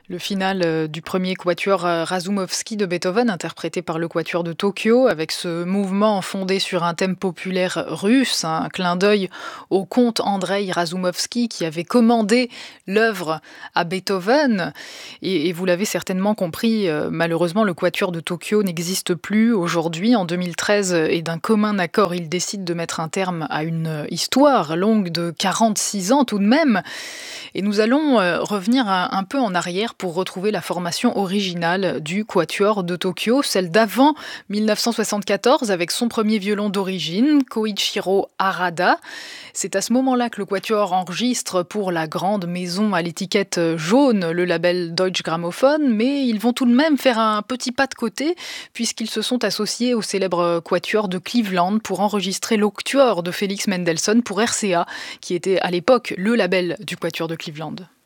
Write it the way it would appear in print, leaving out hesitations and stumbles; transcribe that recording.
Le final du premier quatuor Razumowski de Beethoven, interprété par le quatuor de Tokyo, avec ce mouvement fondé sur un thème populaire russe, un clin d'œil au comte Andreï Razumowski qui avait commandé l'œuvre à Beethoven. Et vous l'avez certainement compris, malheureusement, le quatuor de Tokyo n'existe plus aujourd'hui. En 2013, et d'un commun accord, il décide de mettre un terme à une histoire longue de 46 ans tout de même. Et nous allons revenir un peu en arrière pour retrouver la formation originale du Quatuor de Tokyo, celle d'avant 1974 avec son premier violon d'origine, Koichiro Harada. C'est à ce moment-là que le Quatuor enregistre pour la grande maison à l'étiquette jaune, le label Deutsche Grammophon, mais ils vont tout de même faire un petit pas de côté puisqu'ils se sont associés au célèbre Quatuor de Cleveland pour enregistrer l'Octuor de Félix Mendelssohn pour RCA, qui était à l'époque le label du Quatuor de Cleveland.